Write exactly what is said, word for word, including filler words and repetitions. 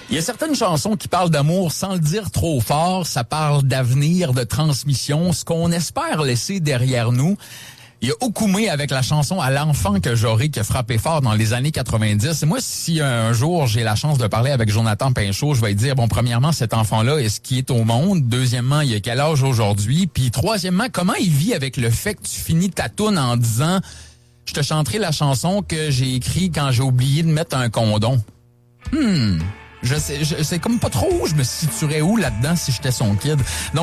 Il y a certaines chansons qui parlent d'amour sans le dire trop fort. Ça parle d'avenir, de transmission, ce qu'on espère laisser derrière nous. Il y a Okoumé avec la chanson « À l'enfant que j'aurai » qui a frappé fort dans les années quatre-vingt-dix. Et moi, si un jour j'ai la chance de parler avec Jonathan Pinchot, je vais dire, bon, premièrement, cet enfant-là, est-ce qu'il est au monde? Deuxièmement, il a quel âge aujourd'hui? Puis troisièmement, comment il vit avec le fait que tu finis ta toune en disant « Je te chanterai la chanson que j'ai écrite quand j'ai oublié de mettre un condom. » Hmm... Je sais, je sais comme pas trop où je me situerais où là-dedans si j'étais son kid. Donc,